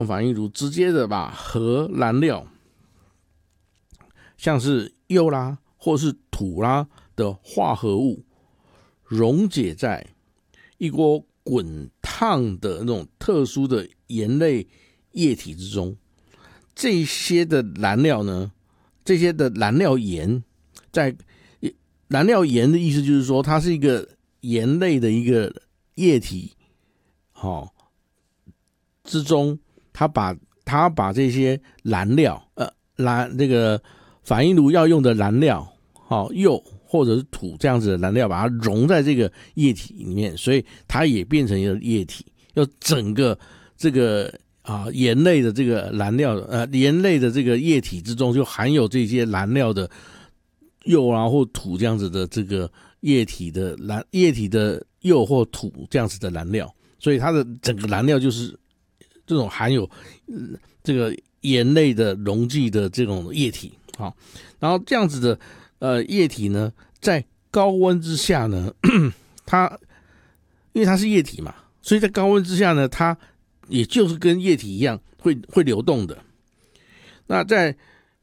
反应炉直接的把核燃料，像是铀啦或是土啦的化合物溶解在一锅滚烫的那种特殊的盐类液体之中。这些的燃料呢，这些的燃料盐，在燃料盐的意思就是说，它是一个盐类的一个液体，之中，它把这些燃料，这个反应炉要用的燃料，铀或者是土这样子的燃料，把它溶在这个液体里面，所以它也变成一个液体，要整个这个盐类的这个燃料，盐类的这个液体之中就含有这些燃料的铀啊或土这样子的这个液体的铀或土这样子的燃料，所以它的整个燃料就是这种含有这个盐类的溶剂的这种液体。好，然后这样子的液体呢，在高温之下呢，因为它是液体嘛，所以在高温之下呢，它也就是跟液体一样会流动的。那在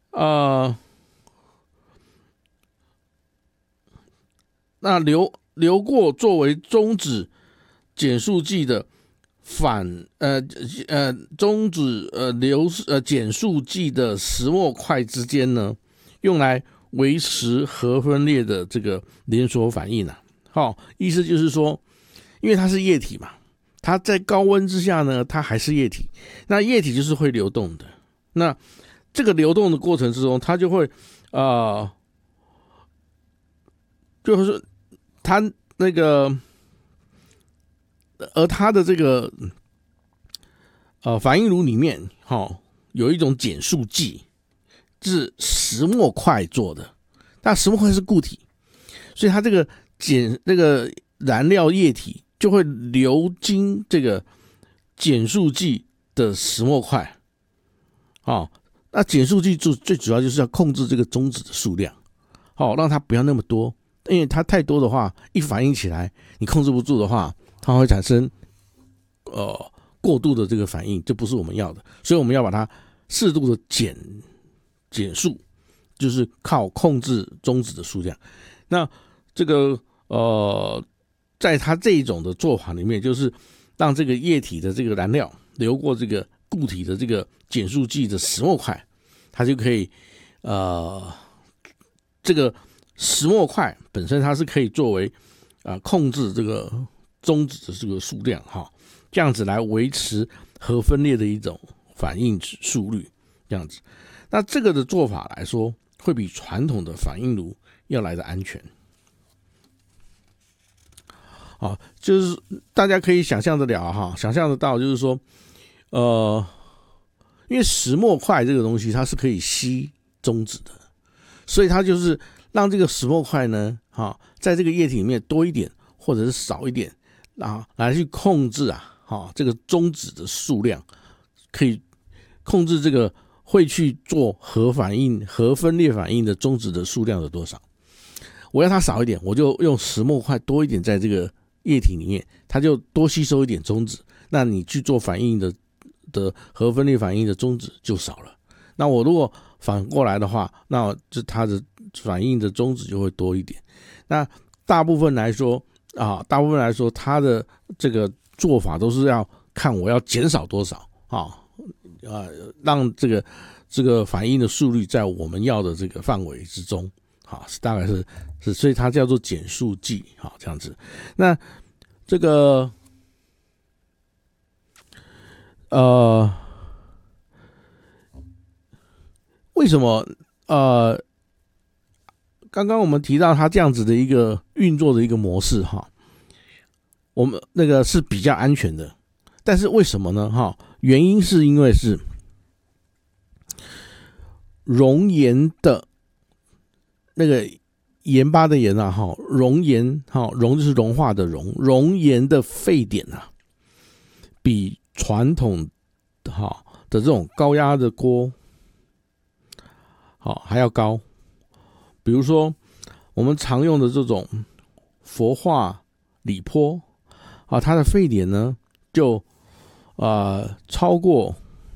那流过作为中子减速剂的中子减速剂的石墨块之间呢，用来维持核分裂的这个连锁反应意思就是说，因为它是液体嘛，它在高温之下呢，它还是液体，那液体就是会流动的。那这个流动的过程之中，它就会就是它那个，而它的这个反应炉里面有一种减速剂，是石墨块做的，但石墨块是固体，所以它这个燃料液体就会流经这个减速剂的石墨块。那减速剂最主要就是要控制这个中子的数量，让它不要那么多，因为它太多的话，一反应起来你控制不住的话，它会产生过度的这个反应，这不是我们要的，所以我们要把它适度的减速，就是靠控制中子的数量。那这个在它这一种的做法里面，就是让这个液体的这个燃料流过这个固体的这个减速剂的石墨块，它就可以这个石墨块本身它是可以作为控制这个中子的这个数量这样子来维持核分裂的一种反应速率，这样子。那这个的做法来说，会比传统的反应炉要来的安全。就是大家可以想象得了想象得到，就是说因为石墨块这个东西它是可以吸中子的，所以它就是让这个石墨块呢在这个液体里面多一点或者是少一点来去控制这个中子的数量，可以控制这个会去做核分裂反应的中子的数量有多少。我要它少一点，我就用石墨块多一点在这个液体里面，它就多吸收一点中子，那你去做反应的核分裂反应的中子就少了。那我如果反过来的话，那就它的反应的中子就会多一点。那大部分来说，它的这个做法都是要看我要减少多少让这个反应的速率在我们要的这个范围之中大概是，所以它叫做减速剂这样子。那这个为什么刚刚我们提到它这样子的一个运作的一个模式我们那个是比较安全的，但是为什么呢原因是因为是熔岩的那个盐巴的盐熔岩熔就是融化的熔岩的沸点比传统的这种高压的锅还要高。比如说我们常用的这种氟化锂钋它的沸点呢就超过